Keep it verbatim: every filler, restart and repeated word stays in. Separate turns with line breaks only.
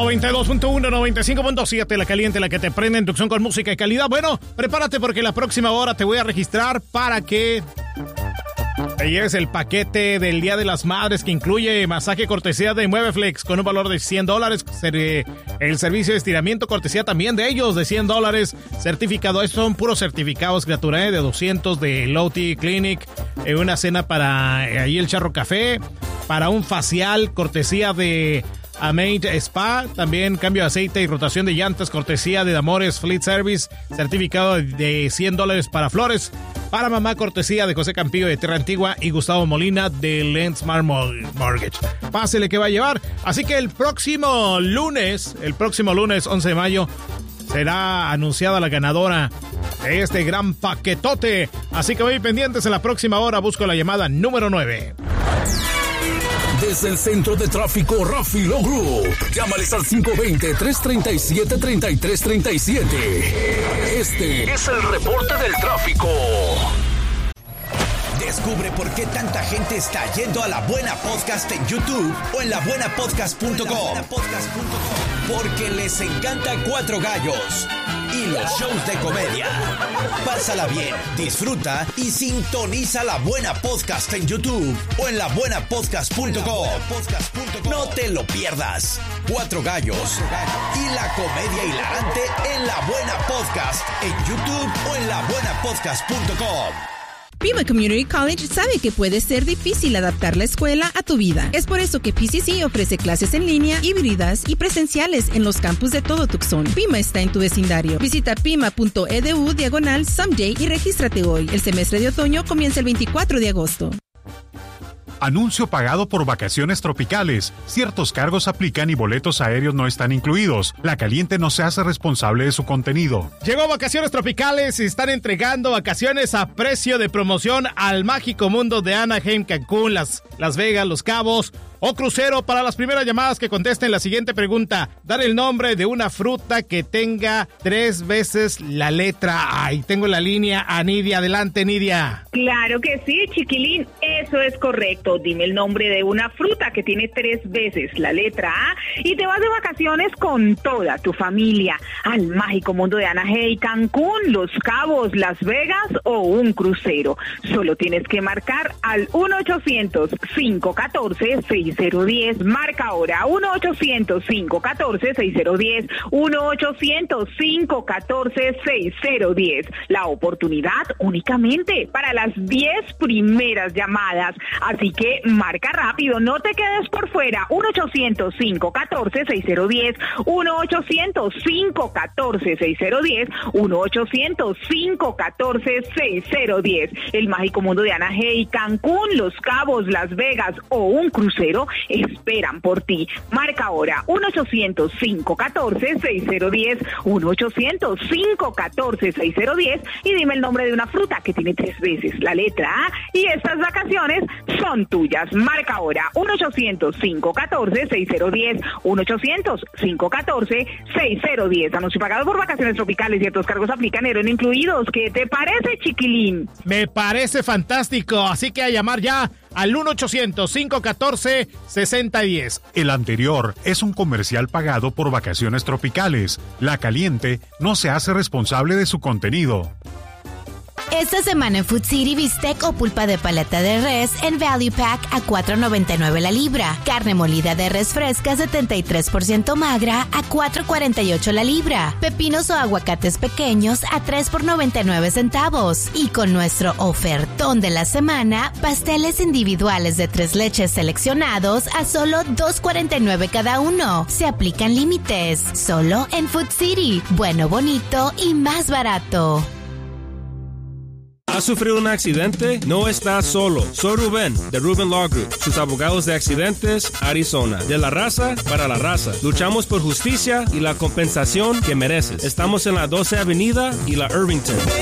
noventa y dos punto uno, noventa y cinco punto siete, la caliente, la que te prende en Tucson con música y calidad. Bueno, prepárate porque la próxima hora te voy a registrar para que te lleves el paquete del Día de las Madres que incluye masaje cortesía de Mueveflex con un valor de cien dólares. El servicio de estiramiento cortesía también de ellos de cien dólares. Certificado, estos son puros certificados, criatura, ¿eh? De doscientos de Low T Clinic. Eh, una cena para eh, ahí el Charro Café. Para un facial cortesía de Amate Spa, también cambio de aceite y rotación de llantas, cortesía de Damores Fleet Service, certificado de cien dólares para Flores, para mamá, cortesía de José Campillo de Tierra Antigua y Gustavo Molina de Lensmar Mortgage. Pásele que va a llevar. Así que el próximo lunes, el próximo lunes once de mayo, será anunciada la ganadora de este gran paquetote. Así que voy pendientes en la próxima hora, busco la llamada número nueve.
Desde el centro de tráfico Rafi Logru. Llámales al cinco dos cero, tres tres siete, tres tres tres siete. Este es el reporte del tráfico.
Descubre por qué tanta gente está yendo a La Buena Podcast en YouTube o en la buena podcast punto com. Porque les encanta Cuatro Gallos y los shows de comedia. Pásala bien, disfruta y sintoniza La Buena Podcast en YouTube o en la buena podcast punto com. No te lo pierdas. Cuatro Gallos y la comedia hilarante en La Buena Podcast en YouTube o en la buena podcast punto com.
Pima Community College sabe que puede ser difícil adaptar la escuela a tu vida. Es por eso que P C C ofrece clases en línea, híbridas y presenciales en los campus de todo Tucson. Pima está en tu vecindario. Visita pima.edu diagonal someday y regístrate hoy. El semestre de otoño comienza el veinticuatro de agosto.
Anuncio pagado por Vacaciones Tropicales. Ciertos cargos aplican y boletos aéreos no están incluidos. La Caliente no se hace responsable de su contenido.
Llegó Vacaciones Tropicales y están entregando vacaciones a precio de promoción al mágico mundo de Anaheim, Cancún, Las, Las Vegas, Los Cabos o crucero. Para las primeras llamadas que contesten la siguiente pregunta, dar el nombre de una fruta que tenga tres veces la letra A. Y tengo la línea a Nidia. Adelante, Nidia.
Claro que sí, chiquilín, eso es correcto. Dime el nombre de una fruta que tiene tres veces la letra A y te vas de vacaciones con toda tu familia al mágico mundo de Anaheim, Cancún, Los Cabos, Las Vegas o un crucero. Solo tienes que marcar al uno ochocientos, cinco uno cuatro, seis cero uno cero. Marca ahora uno ochocientos, cinco uno cuatro, seis cero uno cero, uno ochocientos, cinco uno cuatro, seis cero uno cero. La oportunidad únicamente para las diez primeras llamadas. Así que marca rápido, no te quedes por fuera. uno ochocientos, cinco uno cuatro, seis cero uno cero, uno ochocientos, cinco uno cuatro, seis cero uno cero, uno ochocientos, cinco uno cuatro, seis cero uno cero. El mágico mundo de Anaheim, Cancún, Los Cabos, Las Vegas o un crucero esperan por ti. Marca ahora uno ochocientos, cinco uno cuatro, seis cero uno cero, uno ochocientos, cinco uno cuatro, seis cero uno cero y dime el nombre de una fruta que tiene tres veces la letra A y estas vacaciones son tuyas. Marca ahora uno ochocientos, cinco uno cuatro, seis cero uno cero, uno ochocientos, cinco uno cuatro, seis cero uno cero. Anuncio pagado por Vacaciones Tropicales. Ciertos cargos aplican, eran incluidos. ¿Qué te parece, chiquilín?
Me parece fantástico, así que a llamar ya al uno ochocientos, cinco uno cuatro, seis cero uno cero.
El anterior es un comercial pagado por Vacaciones Tropicales. La Caliente no se hace responsable de su contenido.
Esta semana en Food City, bistec o pulpa de paleta de res en Value Pack a cuatro noventa y nueve la libra. Carne molida de res fresca setenta y tres por ciento magra a cuatro cuarenta y ocho la libra. Pepinos o aguacates pequeños a tres por noventa y nueve centavos. Y con nuestro ofertón de la semana, pasteles individuales de tres leches seleccionados a solo dos cuarenta y nueve cada uno. Se aplican límites. Solo en Food City. Bueno, bonito y más barato.
¿Has sufrido un accidente? No estás solo. Soy Rubén, de Rubén Law Group, sus abogados de accidentes, Arizona. De la raza para la raza. Luchamos por justicia y la compensación que mereces. Estamos en la doce Avenida y la Irvington.